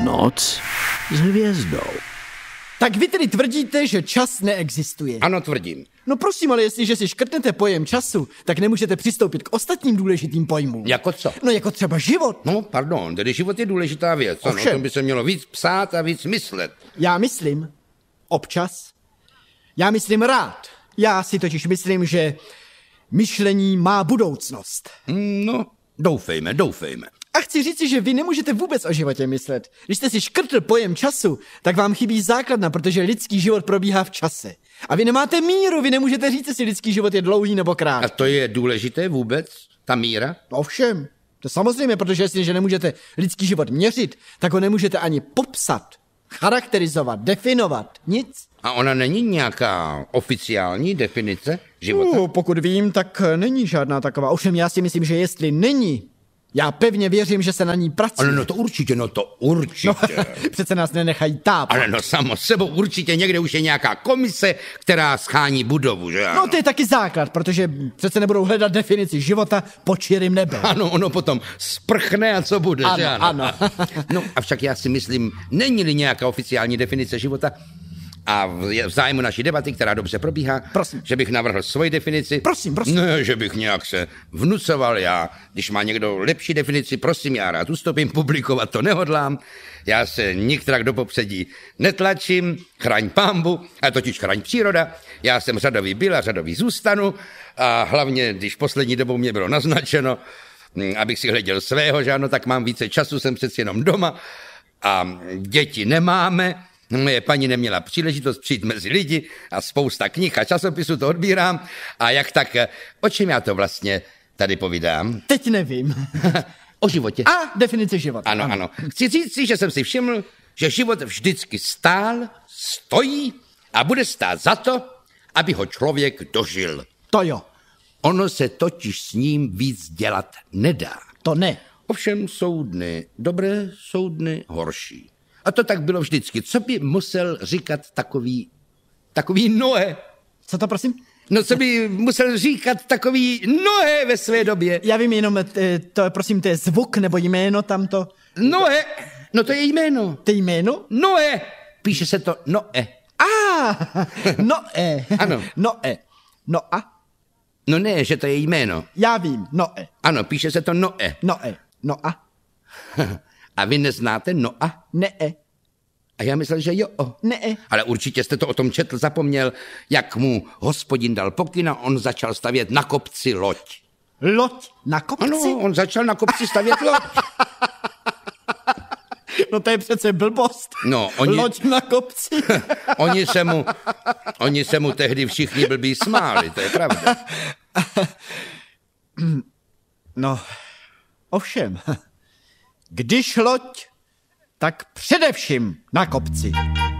Noc s hvězdou. Tak vy tedy tvrdíte, že čas neexistuje. Ano, tvrdím. No prosím, ale jestliže si škrtnete pojem času, tak nemůžete přistoupit k ostatním důležitým pojmům. Jako co? No jako třeba život. No, pardon, tedy život je důležitá věc. Ano, o tom by se mělo víc psát a víc myslet. Já myslím, občas, já myslím rád. Já si totiž myslím, že myšlení má budoucnost. No, doufejme. A chci říci, že vy nemůžete vůbec o životě myslet. Když jste si škrtl pojem času, tak vám chybí základna, protože lidský život probíhá v čase. A vy nemáte míru, vy nemůžete říct, jestli lidský život je dlouhý nebo krátký. A to je důležité vůbec, ta míra? Ovšem, to samozřejmě, protože jestliže nemůžete lidský život měřit, tak ho nemůžete ani popsat, charakterizovat, definovat, nic. A ona není nějaká oficiální definice života? Pokud vím, tak není žádná taková. Ovšem já si myslím, že jestli není, já pevně věřím, že se na ní pracuje. Ale no to určitě. No, přece nás nenechají tápat. Ale no samo sebou určitě někde už je nějaká komise, která schání budovu, že ano? No to je taky základ, protože přece nebudou hledat definici života pod širým nebem. Ano, ono potom sprchne a co bude, ano, že ano? Ano. No avšak já si myslím, není-li nějaká oficiální definice života, a v zájmu naší debaty, která dobře probíhá, prosím, že bych navrhl svoji definici. Prosím. Ne, že bych nějak se vnucoval já. Když má někdo lepší definici, prosím, já rád ustupím, publikovat to nehodlám. Já se nikterak do popředí netlačím, chraň pambu, a totiž chraň příroda. Já jsem řadový byl a řadový zůstanu a hlavně, když poslední dobou mě bylo naznačeno, abych si hleděl svého, že ano, tak mám více času, jsem přeci jenom doma a děti nemáme. Moje paní neměla příležitost přijít mezi lidi a spousta knih a časopisů to odbírám. A jak tak, o čem já to vlastně tady povídám? Teď nevím. O životě. A definice života. Ano. Chci říct si, že jsem si všiml, že život vždycky stál, stojí a bude stát za to, aby ho člověk dožil. To jo. Ono se totiž s ním víc dělat nedá. To ne. Ovšem jsou dny dobré, jsou dny horší. A to tak bylo vždycky. Co by musel říkat takový Noé? Co to, prosím? No, co by musel říkat takový Noé ve své době? Já vím jenom, to je zvuk nebo jméno tamto. Noé, no to je jméno. To je jméno? Noé, píše se to Noé. Noé. Ano. Noé. Noa? No ne, že to je jméno. Já vím, Noé. Ano, píše se to Noé. Noé. Noa? A vy neznáte Noa? Ne. A já myslel, že jo. Ne. Ale určitě jste to o tom četl, zapomněl, jak mu Hospodin dal pokyn a on začal stavět na kopci loď. Loď na kopci? Ano, on začal na kopci stavět loď. No to je přece blbost. No, Loď na kopci. oni se mu tehdy všichni blbí smáli, to je pravda. No, ovšem, když loď, tak především na kopci.